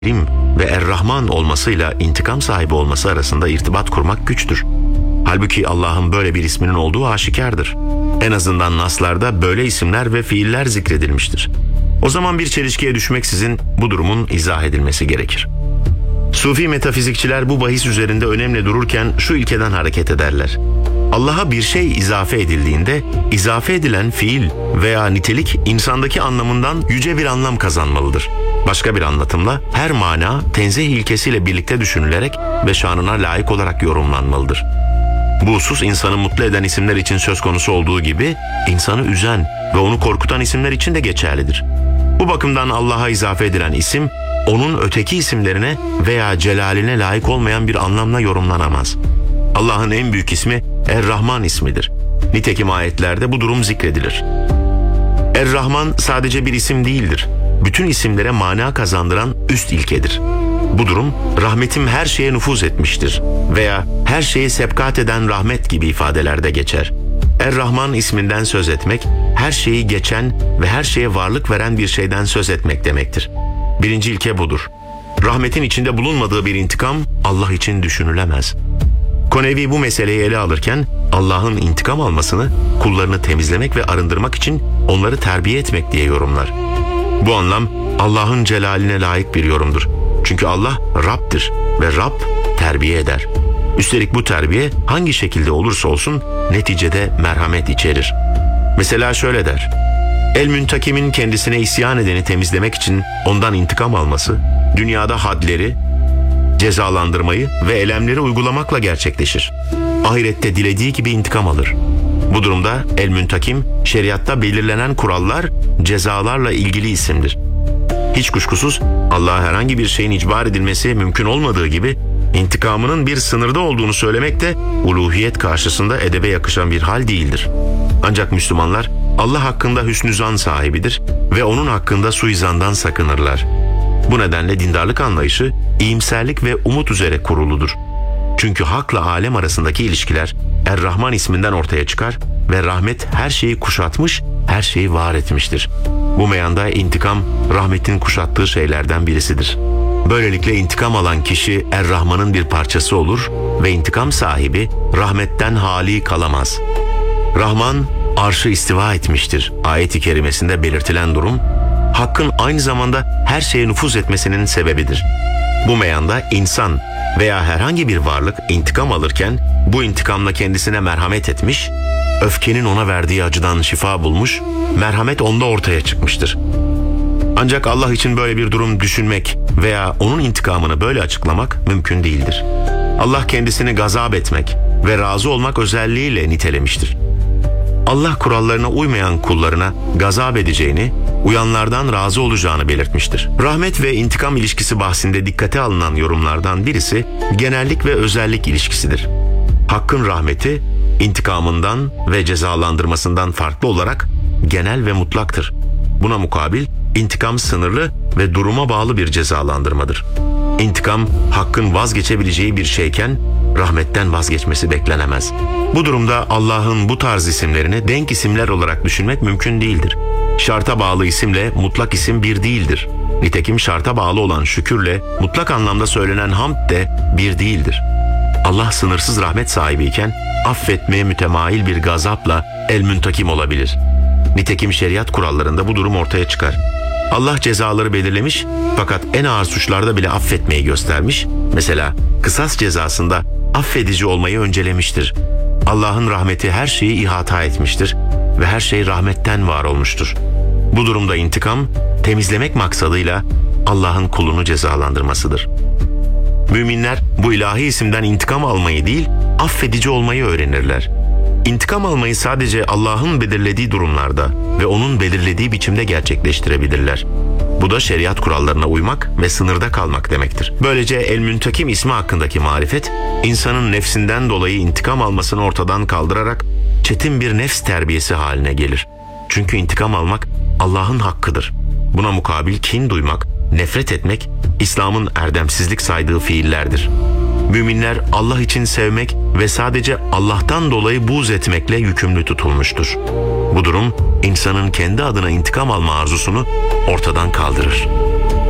El-Kerim ve Er-Rahman olmasıyla intikam sahibi olması arasında irtibat kurmak güçtür. Halbuki Allah'ın böyle bir isminin olduğu aşikardır. En azından naslarda böyle isimler ve fiiller zikredilmiştir. O zaman bir çelişkiye düşmeksizin bu durumun izah edilmesi gerekir. Sufi metafizikçiler bu bahis üzerinde önemli dururken şu ilkeden hareket ederler. Allah'a bir şey izafe edildiğinde izafe edilen fiil veya nitelik insandaki anlamından yüce bir anlam kazanmalıdır. Başka bir anlatımla her mana tenzih ilkesiyle birlikte düşünülerek ve şanına layık olarak yorumlanmalıdır. Bu husus insanı mutlu eden isimler için söz konusu olduğu gibi insanı üzen ve onu korkutan isimler için de geçerlidir. Bu bakımdan Allah'a izafe edilen isim onun öteki isimlerine veya celaline layık olmayan bir anlamla yorumlanamaz. Allah'ın en büyük ismi Er-Rahman ismidir. Nitekim ayetlerde bu durum zikredilir. Er-Rahman sadece bir isim değildir. Bütün isimlere mana kazandıran üst ilkedir. Bu durum rahmetim her şeye nüfuz etmiştir veya her şeyi sebkat eden rahmet gibi ifadelerde geçer. Er-Rahman isminden söz etmek, her şeyi geçen ve her şeye varlık veren bir şeyden söz etmek demektir. Birinci ilke budur. Rahmetin içinde bulunmadığı bir intikam Allah için düşünülemez. Konevi bu meseleyi ele alırken Allah'ın intikam almasını kullarını temizlemek ve arındırmak için onları terbiye etmek diye yorumlar. Bu anlam Allah'ın celaline layık bir yorumdur. Çünkü Allah Rab'dir ve Rab terbiye eder. Üstelik bu terbiye hangi şekilde olursa olsun neticede merhamet içerir. Mesela şöyle der: El-Müntakim'in kendisine isyan edeni temizlemek için ondan intikam alması, dünyada hadleri, cezalandırmayı ve elemleri uygulamakla gerçekleşir. Ahirette dilediği gibi intikam alır. Bu durumda El-Müntakim, şeriatta belirlenen kurallar, cezalarla ilgili isimdir. Hiç kuşkusuz Allah'a herhangi bir şeyin icbar edilmesi mümkün olmadığı gibi, intikamının bir sınırda olduğunu söylemek de uluhiyet karşısında edebe yakışan bir hal değildir. Ancak Müslümanlar Allah hakkında hüsnü zan sahibidir ve onun hakkında suizandan sakınırlar. Bu nedenle dindarlık anlayışı iyimserlik ve umut üzere kuruludur. Çünkü hakla alem arasındaki ilişkiler Er-Rahman isminden ortaya çıkar ve rahmet her şeyi kuşatmış, her şeyi var etmiştir. Bu meyanda intikam rahmetin kuşattığı şeylerden birisidir. Böylelikle intikam alan kişi Er-Rahman'ın bir parçası olur ve intikam sahibi rahmetten hali kalamaz. Rahman arşı istiva etmiştir. Ayet-i kerimesinde belirtilen durum, Hakkın aynı zamanda her şeye nüfuz etmesinin sebebidir. Bu meyanda insan veya herhangi bir varlık intikam alırken bu intikamla kendisine merhamet etmiş, öfkenin ona verdiği acıdan şifa bulmuş, merhamet onda ortaya çıkmıştır. Ancak Allah için böyle bir durum düşünmek veya onun intikamını böyle açıklamak mümkün değildir. Allah kendisini gazap etmek ve razı olmak özelliğiyle nitelemiştir. Allah kurallarına uymayan kullarına gazap edeceğini, uyanlardan razı olacağını belirtmiştir. Rahmet ve intikam ilişkisi bahsinde dikkate alınan yorumlardan birisi genellik ve özellik ilişkisidir. Hakkın rahmeti, intikamından ve cezalandırmasından farklı olarak genel ve mutlaktır. Buna mukabil intikam sınırlı ve duruma bağlı bir cezalandırmadır. İntikam, hakkın vazgeçebileceği bir şeyken rahmetten vazgeçmesi beklenemez. Bu durumda Allah'ın bu tarz isimlerini denk isimler olarak düşünmek mümkün değildir. Şarta bağlı isimle mutlak isim bir değildir. Nitekim şarta bağlı olan şükürle mutlak anlamda söylenen hamd de bir değildir. Allah sınırsız rahmet sahibiyken affetmeye mütemail bir gazapla El-Müntakim olabilir. Nitekim şeriat kurallarında bu durum ortaya çıkar. Allah cezaları belirlemiş fakat en ağır suçlarda bile affetmeyi göstermiş. Mesela kısas cezasında affedici olmayı öncelemiştir. Allah'ın rahmeti her şeyi ihata etmiştir ve her şey rahmetten var olmuştur. Bu durumda intikam, temizlemek maksadıyla Allah'ın kulunu cezalandırmasıdır. Müminler bu ilahi isimden intikam almayı değil, affedici olmayı öğrenirler. İntikam almayı sadece Allah'ın belirlediği durumlarda ve onun belirlediği biçimde gerçekleştirebilirler. Bu da şeriat kurallarına uymak ve sınırda kalmak demektir. Böylece El-Müntakim ismi hakkındaki marifet, insanın nefsinden dolayı intikam almasını ortadan kaldırarak çetin bir nefs terbiyesi haline gelir. Çünkü intikam almak Allah'ın hakkıdır. Buna mukabil kin duymak, nefret etmek, İslam'ın erdemsizlik saydığı fiillerdir. Müminler Allah için sevmek ve sadece Allah'tan dolayı buğz etmekle yükümlü tutulmuştur. Bu durum insanın kendi adına intikam alma arzusunu ortadan kaldırır.